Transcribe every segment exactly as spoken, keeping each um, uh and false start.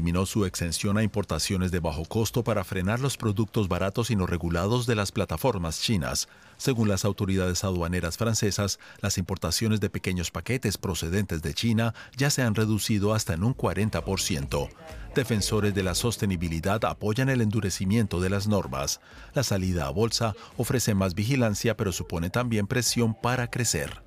eliminó su exención a importaciones de bajo costo para frenar los productos baratos y no regulados de las plataformas chinas. Según las autoridades aduaneras francesas, las importaciones de pequeños paquetes procedentes de China ya se han reducido hasta en un cuarenta por ciento. Defensores de la sostenibilidad apoyan el endurecimiento de las normas. La salida a bolsa ofrece más vigilancia, pero supone también presión para crecer.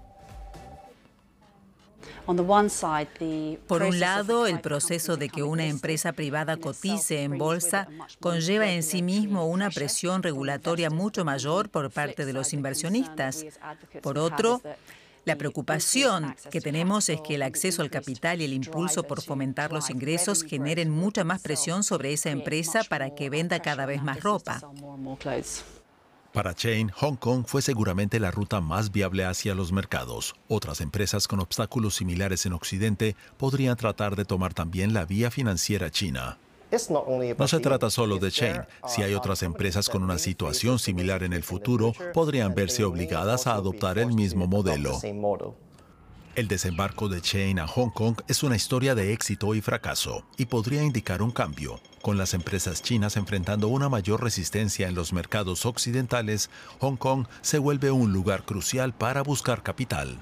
Por un lado, el proceso de que una empresa privada cotice en bolsa conlleva en sí mismo una presión regulatoria mucho mayor por parte de los inversionistas. Por otro, la preocupación que tenemos es que el acceso al capital y el impulso por fomentar los ingresos generen mucha más presión sobre esa empresa para que venda cada vez más ropa. Para Chain, Hong Kong fue seguramente la ruta más viable hacia los mercados. Otras empresas con obstáculos similares en Occidente podrían tratar de tomar también la vía financiera china. No se trata solo de Chain. Si hay otras empresas con una situación similar en el futuro, podrían verse obligadas a adoptar el mismo modelo. El desembarco de Chain a Hong Kong es una historia de éxito y fracaso, y podría indicar un cambio. Con las empresas chinas enfrentando una mayor resistencia en los mercados occidentales, Hong Kong se vuelve un lugar crucial para buscar capital.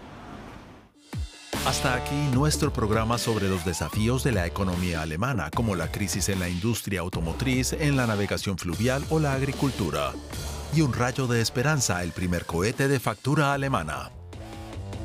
Hasta aquí nuestro programa sobre los desafíos de la economía alemana, como la crisis en la industria automotriz, en la navegación fluvial o la agricultura. Y un rayo de esperanza, el primer cohete de factura alemana.